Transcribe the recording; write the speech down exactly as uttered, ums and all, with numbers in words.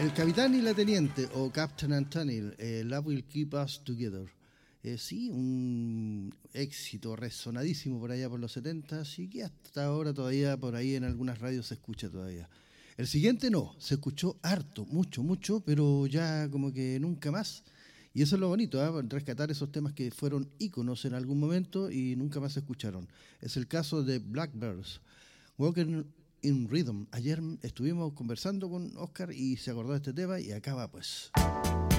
El capitán y la teniente, o Captain and Tunnel, eh, Love Will Keep Us Together. Eh, sí, un éxito resonadísimo por allá por los setenta, y que hasta ahora todavía por ahí en algunas radios se escucha todavía. El siguiente no, se escuchó harto, mucho, mucho, pero ya como que nunca más. Y eso es lo bonito, ¿eh? Rescatar esos temas que fueron íconos en algún momento y nunca más se escucharon. Es el caso de Blackbirds, Walking in Rhythm. Ayer estuvimos conversando con Oscar y se acordó de este tema y acaba pues.